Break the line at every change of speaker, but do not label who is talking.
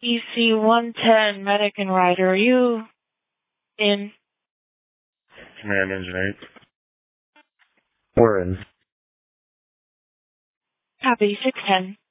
EC-110, medic and rider, are you in?
Command Engine 8.
We're in.
Copy, 610.